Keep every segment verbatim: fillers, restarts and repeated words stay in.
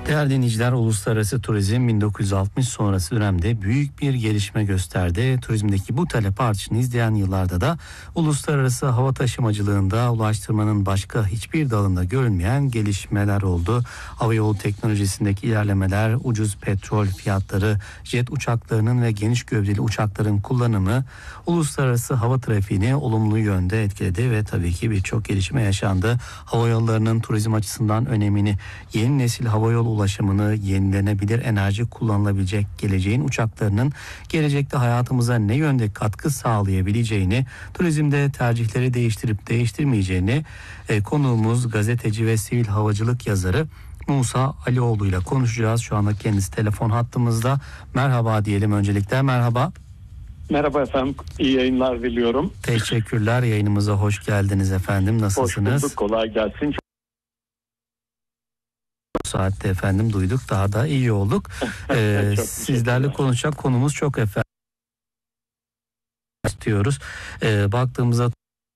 Değerli dinleyiciler, uluslararası turizm bin dokuz yüz altmış sonrası dönemde büyük bir gelişme gösterdi. Turizmdeki bu talep artışını izleyen yıllarda da uluslararası hava taşımacılığında ulaştırmanın başka hiçbir dalında görülmeyen gelişmeler oldu. Havayolu teknolojisindeki ilerlemeler, ucuz petrol fiyatları, jet uçaklarının ve geniş gövdeli uçakların kullanımı uluslararası hava trafiğini olumlu yönde etkiledi ve tabii ki birçok gelişme yaşandı. Havayollarının turizm açısından önemini, yeni nesil havayolu ulaşımını, yenilenebilir enerji kullanılabilecek geleceğin uçaklarının gelecekte hayatımıza ne yönde katkı sağlayabileceğini, turizmde tercihleri değiştirip değiştirmeyeceğini e, konuğumuz gazeteci ve sivil havacılık yazarı Musa Alioğlu ile konuşacağız. Şu anda kendisi telefon hattımızda. Merhaba diyelim öncelikle. Merhaba. Merhaba efendim, iyi yayınlar diliyorum. Teşekkürler, yayınımıza hoş geldiniz efendim. Nasılsınız? Hoş bulduk, kolay gelsin. Bu saatte efendim duyduk, daha da iyi olduk. Ee, sizlerle konuşacak konumuz çok efendim istiyoruz. Ee, baktığımızda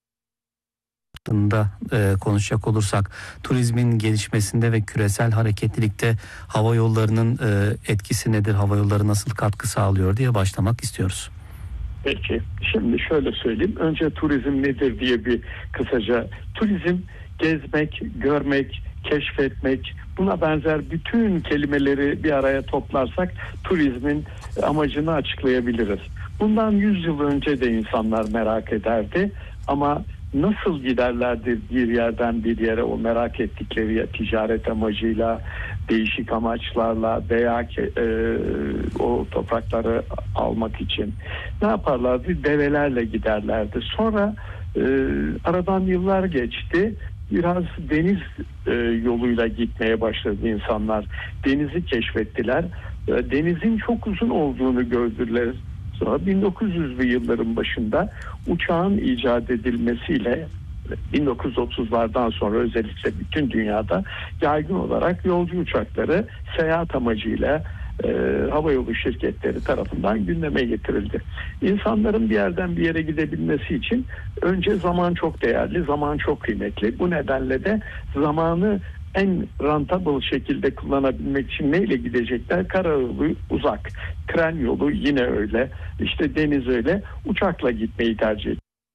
da e, konuşacak olursak turizmin gelişmesinde ve küresel hareketlilikte hava yollarının e, etkisi nedir? Hava yolları nasıl katkı sağlıyor diye başlamak istiyoruz. Peki, şimdi şöyle söyleyeyim. Önce turizm nedir diye bir kısaca. Turizm gezmek, görmek, keşfetmek, buna benzer bütün kelimeleri bir araya toplarsak turizmin amacını açıklayabiliriz. Bundan yüz yıl önce de insanlar merak ederdi ama nasıl giderlerdi bir yerden bir yere, o merak ettikleri ya ticaret amacıyla, değişik amaçlarla veya e, o toprakları almak için ne yaparlardı? Develerle giderlerdi. Sonra e, aradan yıllar geçti. Biraz deniz e, yoluyla gitmeye başladı insanlar. Denizi keşfettiler. E, denizin çok uzun olduğunu gördüler. Sonra bin dokuz yüzlü yılların başında uçağın icat edilmesiyle bin dokuz yüz otuzlardan sonra özellikle bütün dünyada yaygın olarak yolcu uçakları seyahat amacıyla e, havayolu şirketleri tarafından gündeme getirildi. İnsanların bir yerden bir yere gidebilmesi için önce zaman çok değerli, zaman çok kıymetli. Bu nedenle de zamanı en rentable şekilde kullanabilmek için neyle gidecekler? Karayolu uzak, tren yolu yine öyle, işte deniz öyle, uçakla gitmeyi tercih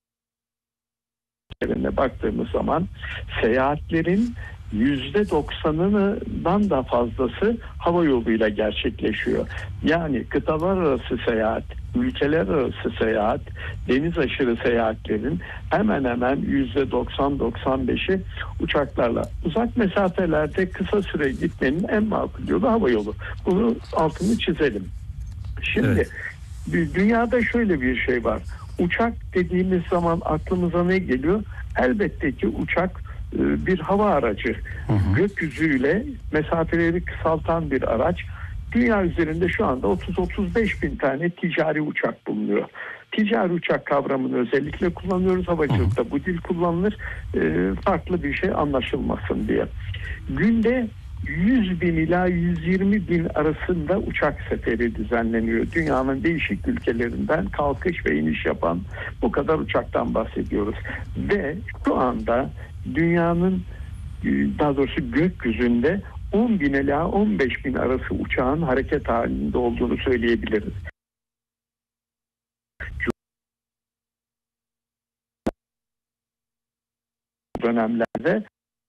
ettiklerine baktığımız zaman seyahatlerin yüzde doksanından da fazlası hava yoluyla gerçekleşiyor. Yani kıtalar arası seyahat, ülkeler arası seyahat, deniz aşırı seyahatlerin hemen hemen yüzde doksan doksan beşi uçaklarla. Uzak mesafelerde kısa süre gitmenin en makul yolu hava yolu. Bunu altını çizelim. Şimdi evet. Dünyada şöyle bir şey var. Uçak dediğimiz zaman aklımıza ne geliyor? Elbette ki uçak bir hava aracı. Hı hı. Gökyüzüyle mesafeleri kısaltan bir araç. Dünya üzerinde şu anda otuz otuz beş bin tane ticari uçak bulunuyor. Ticari uçak kavramını özellikle kullanıyoruz. Havacılıkta hı hı. bu dil kullanılır. E, farklı bir şey anlaşılmasın diye. Günde yüz bin ila yüz yirmi bin arasında uçak seferi düzenleniyor. Dünyanın değişik ülkelerinden kalkış ve iniş yapan bu kadar uçaktan bahsediyoruz. Ve şu anda dünyanın, daha doğrusu gökyüzünde on bin ila on beş bin arası uçağın hareket halinde olduğunu söyleyebiliriz. Dönemlerde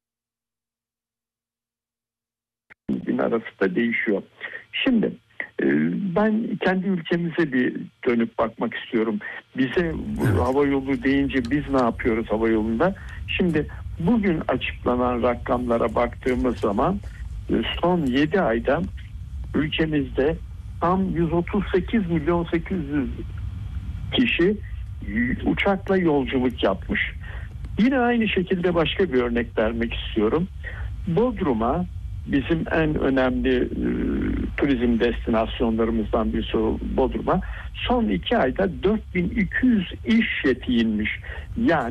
bin arası da değişiyor. Şimdi ben kendi ülkemize bir dönüp bakmak istiyorum. Bize bu hava yolu deyince biz ne yapıyoruz hava yolunda? Şimdi bugün açıklanan rakamlara baktığımız zaman son yedi ayda ülkemizde tam yüz otuz sekiz milyon sekiz yüz kişi uçakla yolculuk yapmış. Yine aynı şekilde başka bir örnek vermek istiyorum. Bodrum'a, bizim en önemli e, turizm destinasyonlarımızdan birisi Bodrum'a son iki ayda dört bin iki yüz iş jeti inmiş. Yani